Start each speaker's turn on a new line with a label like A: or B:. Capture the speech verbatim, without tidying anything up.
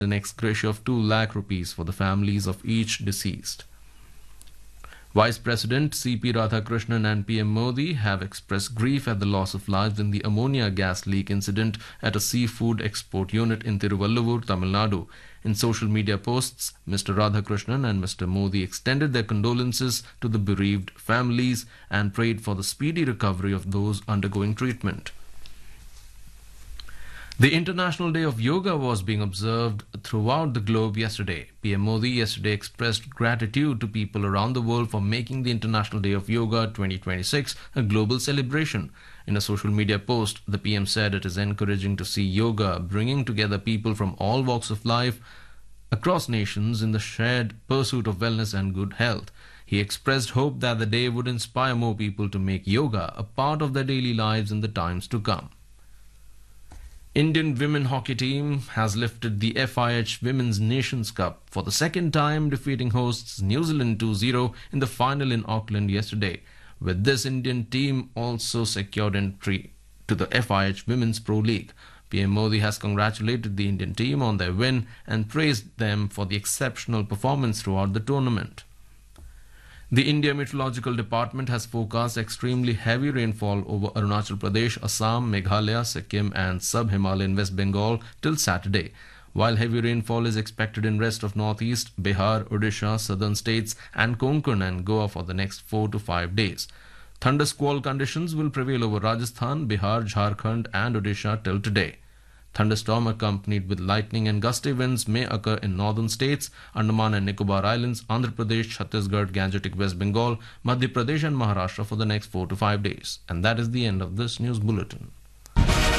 A: an ex gratia of two lakh rupees for the families of each deceased. Vice President C P Radhakrishnan and P M Modi have expressed grief at the loss of lives in the ammonia gas leak incident at a seafood export unit in Tiruvallur, Tamil Nadu. In social media posts, Mister Radhakrishnan and Mister Modi extended their condolences to the bereaved families and prayed for the speedy recovery of those undergoing treatment. The International Day of Yoga was being observed throughout the globe yesterday. P M Modi yesterday expressed gratitude to people around the world for making the International Day of Yoga twenty twenty-six a global celebration. In a social media post, the P M said it is encouraging to see yoga bringing together people from all walks of life across nations in the shared pursuit of wellness and good health. He expressed hope that the day would inspire more people to make yoga a part of their daily lives in the times to come. Indian women hockey team has lifted the F I H Women's Nations Cup for the second time, defeating hosts New Zealand two zero in the final in Auckland yesterday. With this, Indian team also secured entry to the F I H Women's Pro League. P M Modi has congratulated the Indian team on their win and praised them for the exceptional performance throughout the tournament. The India Meteorological Department has forecast extremely heavy rainfall over Arunachal Pradesh, Assam, Meghalaya, Sikkim and Sub-Himalayan West Bengal till Saturday, while heavy rainfall is expected in rest of Northeast, Bihar, Odisha, southern states and Konkan and Goa for the next four to five days. Thunder squall conditions will prevail over Rajasthan, Bihar, Jharkhand and Odisha till today. Thunderstorm accompanied with lightning and gusty winds may occur in northern states, Andaman and Nicobar Islands, Andhra Pradesh, Chhattisgarh, Gangetic West Bengal, Madhya Pradesh and Maharashtra for the next four to five days. And that is the end of this news bulletin.